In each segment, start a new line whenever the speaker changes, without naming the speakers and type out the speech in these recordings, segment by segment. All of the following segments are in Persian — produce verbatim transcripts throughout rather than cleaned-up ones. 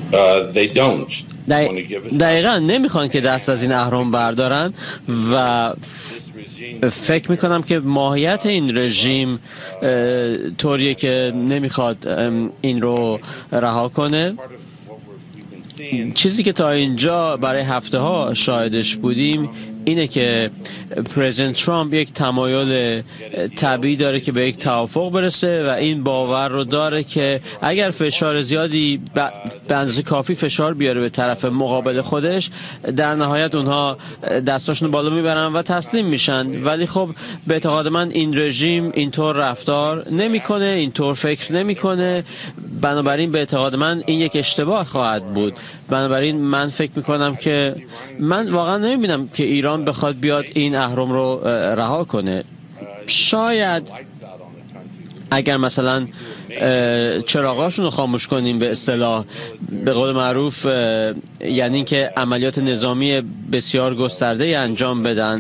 they don't.
دقیقا نمیخوان که دست از این اهرم بردارن و فکر میکنم که ماهیت این رژیم طوریه که نمیخواد این رو رها کنه. چیزی که تا اینجا برای هفته ها شاهدش بودیم اینه که پرزیدنت ترامپ یک تمایل طبیعی داره که به یک توافق برسه و این باور رو داره که اگر فشار زیادی به اندازه کافی فشار بیاره به طرف مقابل خودش، در نهایت اونها دستاشون بالا میبرن و تسلیم میشن. ولی خب به اعتقاد من این رژیم اینطور رفتار نمیکنه، اینطور فکر نمیکنه. بنابراین به اعتقاد من این یک اشتباه خواهد بود. بنابراین من فکر میکنم که من واقعا نمیبینم که ایران بخواد بیاد این اهرم رو رها کنه. شاید اگر مثلا چراغاشون رو خاموش کنیم به اصطلاح، به قول معروف، یعنی که عملیات نظامی بسیار گسترده انجام بدن،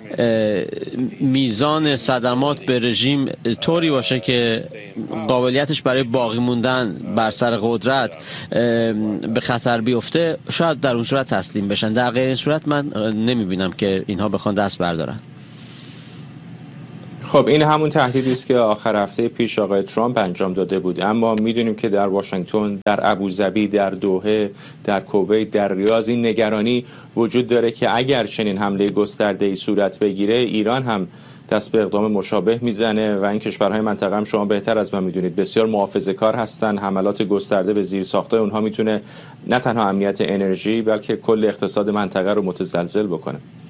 میزان صدمات به رژیم طوری باشه که قابلیتش برای باقی موندن بر سر قدرت به خطر بیفته، شاید در اون صورت تسلیم بشن. در غیر این صورت من نمیبینم که اینها بخوان دست بردارن.
خب این همون تهدیدی است که آخر هفته پیش آقای ترامپ انجام داده بود، اما میدونیم که در واشنگتن، در ابوظبی، در دوحه، در کویت، در ریاض این نگرانی وجود داره که اگر چنین حمله گسترده‌ای صورت بگیره، ایران هم دست به اقدام مشابه میزنه و این کشورهای منطقه هم شما بهتر از من میدونید بسیار محافظه‌کار هستن. حملات گسترده به زیرساخت‌های اونها میتونه نه تنها امنیت انرژی بلکه کل اقتصاد منطقه رو متزلزل بکنه.